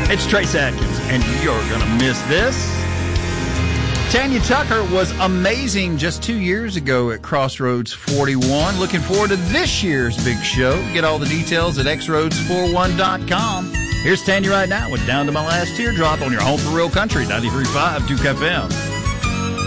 It's Trace Adkins, and you're going to miss this. Tanya Tucker was amazing just 2 years ago at Crossroads 41. Looking forward to this year's big show. Get all the details at xroads41.com. Here's Tanya right now with Down to My Last Teardrop on your home for real country, 93.5 Duke FM.